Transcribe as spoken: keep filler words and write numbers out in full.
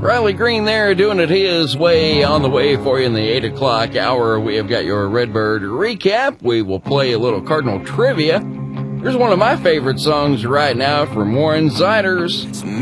Riley Green there doing it his way. On the way for you in the eight o'clock hour, we have got your Redbird recap. We will play a little Cardinal trivia. Here's one of my favorite songs right now from Warren Ziders.